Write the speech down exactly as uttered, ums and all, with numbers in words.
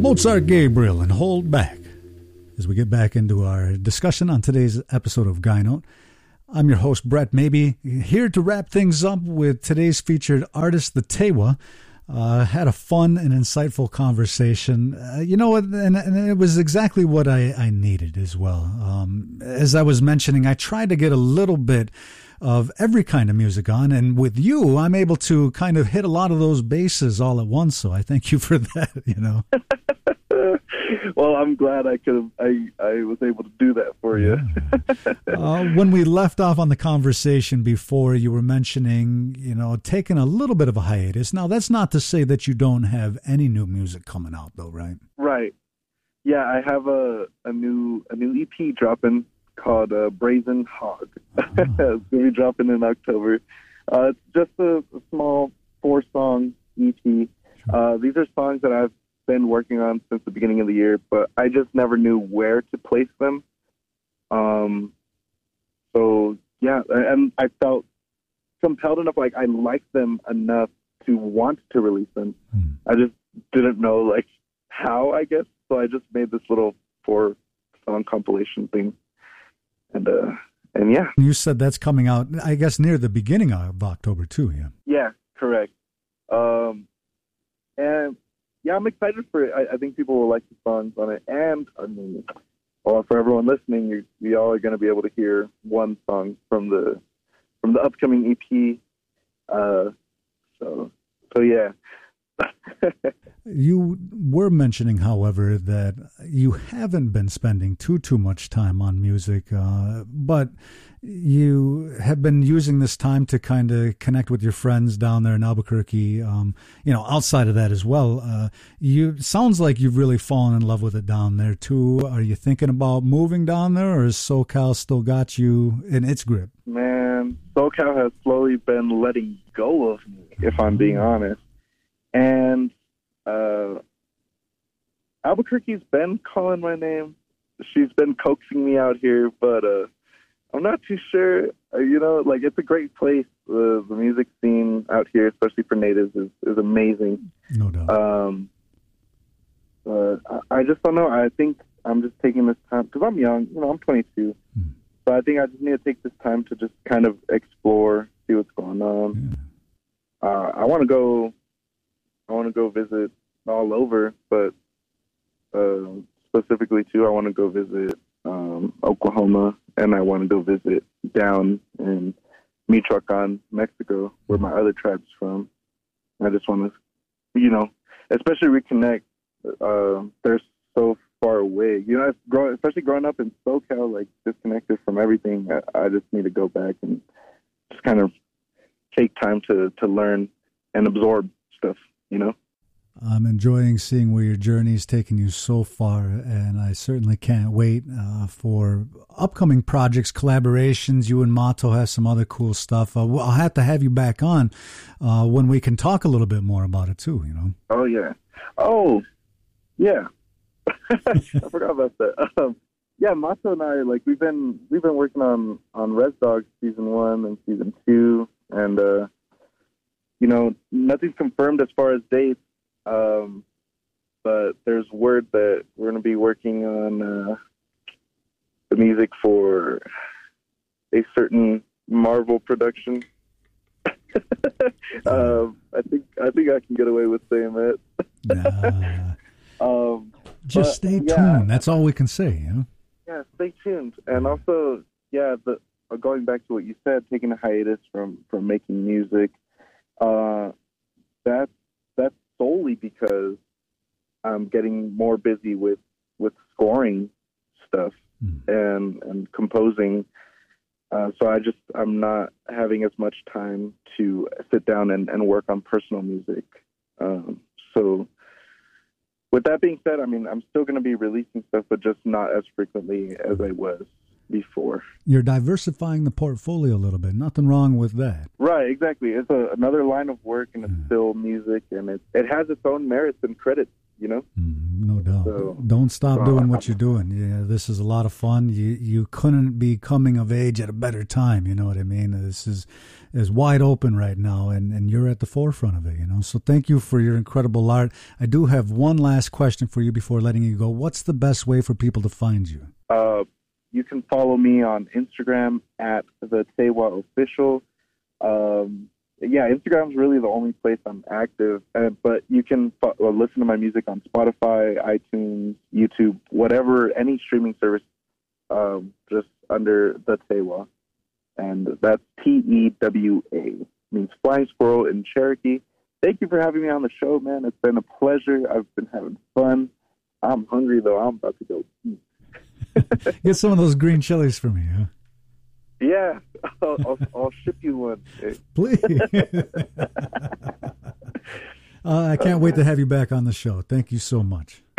Mozart Gabriel and Hold Back. As we get back into our discussion on today's episode of Guy Note, I'm your host, Brett Maybe, here to wrap things up with today's featured artist, the Tewa. Uh, had a fun and insightful conversation. Uh, you know what? And, and it was exactly what I, I needed as well. Um, as I was mentioning, I tried to get a little bit of every kind of music on, and with you, I'm able to kind of hit a lot of those bases all at once. So I thank you for that. You know. Well, I'm glad I could. I I was able to do that for you. Yeah. uh, when we left off on the conversation before, you were mentioning, you know, taking a little bit of a hiatus. Now, that's not to say that you don't have any new music coming out, though, right? Right. Yeah, I have a a new a new E P dropping called uh, Brazen Hog. Oh. It's going to be dropping in October. Uh, it's just a, a small four song E P. Sure. Uh, these are songs that I've been working on since the beginning of the year, but I just never knew where to place them. Um, so yeah, and I felt compelled enough, like I liked them enough to want to release them. Mm. I just didn't know like how, I guess. So I just made this little four song compilation thing, and uh, and yeah. You said that's coming out, I guess, near the beginning of October too. Yeah. Yeah, correct. Um, and yeah, I'm excited for it. I, I think people will like the songs on it. And, I mean, well, for everyone listening, you, you all are going to be able to hear one song from the from the upcoming E P. Uh, so, so yeah. You were mentioning, however, that you haven't been spending too, too much time on music, uh, but you have been using this time to kind of connect with your friends down there in Albuquerque. Um, you know, outside of that as well, uh, you sounds like you've really fallen in love with it down there too. Are you thinking about moving down there, or has SoCal still got you in its grip? Man, SoCal has slowly been letting go of me, if I'm being honest. And uh, Albuquerque's been calling my name. She's been coaxing me out here, but uh, I'm not too sure. Uh, you know, like, it's a great place. Uh, the music scene out here, especially for natives, is, is amazing. No doubt. Um, but I, I just don't know. I think I'm just taking this time, because I'm young. You know, I'm twenty-two. Hmm. So I think I just need to take this time to just kind of explore, see what's going on. Yeah. Uh, I want to go... I want to go visit all over, but uh, specifically, too, I want to go visit um, Oklahoma, and I want to go visit down in Michoacan, Mexico, where my other tribe's from. I just want to, you know, especially reconnect. Uh, they're so far away. You know, grow, especially growing up in SoCal, like, disconnected from everything, I, I just need to go back and just kind of take time to, to learn and absorb stuff. You know, I'm enjoying seeing where your journey's taken you so far, and I certainly can't wait uh, for upcoming projects, collaborations. You and Mato have some other cool stuff. Uh, I'll have to have you back on uh, when we can talk a little bit more about it too. You know. Oh yeah. Oh yeah. I forgot about that. Um, yeah, Mato and I, like, we've been we've been working on on Res Dogs season one and season two, and. uh You know, nothing's confirmed as far as dates, um, but there's word that we're going to be working on uh, the music for a certain Marvel production. um, I think I think I can get away with saying that. Nah. um, Just but, stay tuned. Yeah. That's all we can say. You know? Yeah, stay tuned. And also, yeah, the, uh, going back to what you said, taking a hiatus from, from making music. Uh, that's that's solely because I'm getting more busy with, with scoring stuff mm. and and composing. Uh, so I just I'm not having as much time to sit down and, and work on personal music. Um, so with that being said, I mean I'm still going to be releasing stuff, but just not as frequently as I was before. You're diversifying the portfolio a little bit. Nothing wrong with that. Right, exactly. It's a, another line of work, and it's still music, and it it has its own merits and credits. you know? Mm, no doubt. So, Don't stop so doing I'm, what you're doing. Yeah, this is a lot of fun. You you couldn't be coming of age at a better time. You know what I mean? This is is wide open right now, and, and you're at the forefront of it. You know. So thank you for your incredible art. I do have one last question for you before letting you go. What's the best way for people to find you? Uh, you can follow me on Instagram at the Tewa Official. Um, yeah, Instagram's really the only place I'm active, uh, but you can fo- uh, listen to my music on Spotify, iTunes, YouTube, whatever, any streaming service, um, just under the Tewa. And that's T E W A, means flying squirrel in Cherokee. Thank you for having me on the show, man. It's been a pleasure. I've been having fun. I'm hungry, though. I'm about to go eat. Get some of those green chilies for me, huh? Yeah, I'll, I'll, I'll ship you one. Please. uh, I can't wait to have you back on the show. Thank you so much.